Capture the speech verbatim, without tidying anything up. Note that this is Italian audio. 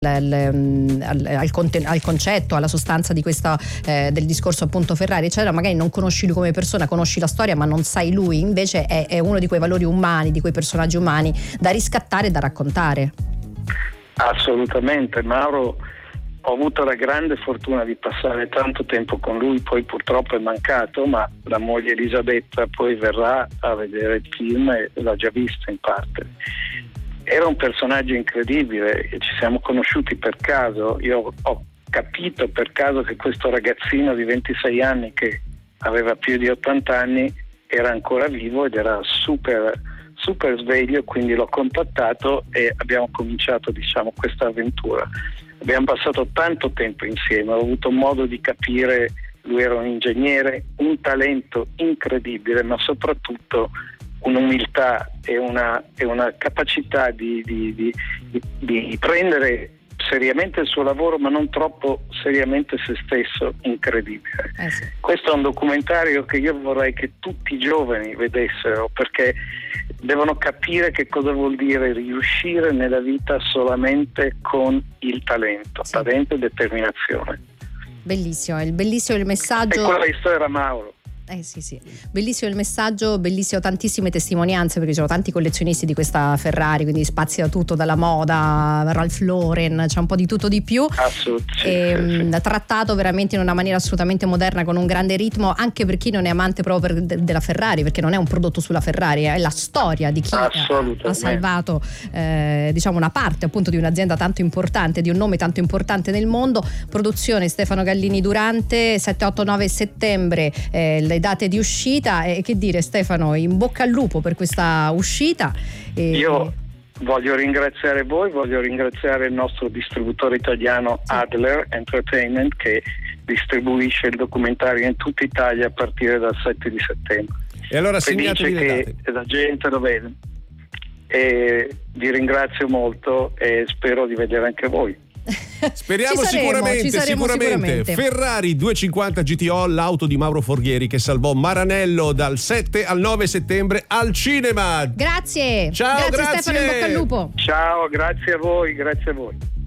al, al, al, conten- al concetto, alla sostanza di questa eh, del discorso appunto Ferrari eccetera, magari non conosci lui come persona, conosci la storia ma non sai lui, invece è, è uno di quei valori umani, di quei personaggi umani da riscattare e da raccontare. Assolutamente, Mauro, ho avuto la grande fortuna di passare tanto tempo con lui, poi purtroppo è mancato, ma la moglie Elisabetta poi verrà a vedere il film e l'ha già visto in parte. Era un personaggio incredibile e ci siamo conosciuti per caso. Io ho capito per caso che questo ragazzino di ventisei anni che aveva più di ottanta anni era ancora vivo ed era super super sveglio, quindi l'ho contattato e abbiamo cominciato, diciamo, questa avventura. Abbiamo passato tanto tempo insieme, ho avuto modo di capire, lui era un ingegnere, un talento incredibile, ma soprattutto un'umiltà e una, e una capacità di, di, di, di, di prendere seriamente il suo lavoro, ma non troppo seriamente se stesso, incredibile. Eh sì. Questo è un documentario che io vorrei che tutti i giovani vedessero, perché devono capire che cosa vuol dire riuscire nella vita solamente con il talento, Sì. talento e determinazione. Bellissimo, è il bellissimo il messaggio. E questo era Mauro. Eh sì sì, bellissimo il messaggio, bellissimo, tantissime testimonianze, perché ci sono tanti collezionisti di questa Ferrari, quindi spazia tutto, dalla moda, Ralph Lauren, c'è un po' di tutto di più. Assolutamente. E, sì, sì. Trattato veramente in una maniera assolutamente moderna, con un grande ritmo, anche per chi non è amante proprio per, de, della Ferrari, perché non è un prodotto sulla Ferrari, è la storia di chi ha, ha salvato eh, diciamo una parte appunto di un'azienda tanto importante, di un nome tanto importante nel mondo. Produzione Stefano Gallini Durante, sette otto nove settembre eh, le date di uscita, e che dire Stefano, in bocca al lupo per questa uscita. E... Io voglio ringraziare voi, voglio ringraziare il nostro distributore italiano sì. Adler Entertainment, che distribuisce il documentario in tutta Italia a partire dal sette di settembre. E allora Felice segnatevi le che date. La gente lo vede, e vi ringrazio molto e spero di vedere anche voi. Speriamo, ci saremo, sicuramente, ci saremo sicuramente. sicuramente. Ferrari duecentocinquanta G T O, l'auto di Mauro Forghieri che salvò Maranello dal sette al nove settembre al cinema. Grazie. Ciao, grazie, grazie Stefano, in bocca al lupo. Ciao, grazie a voi, grazie a voi.